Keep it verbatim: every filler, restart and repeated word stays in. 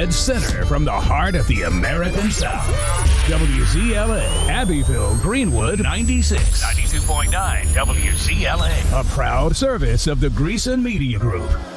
dead center from the heart of the American South. W Z L A, Abbeville, Greenwood, ninety-six. ninety-two point nine W Z L A. A proud service of the Greason Media Group.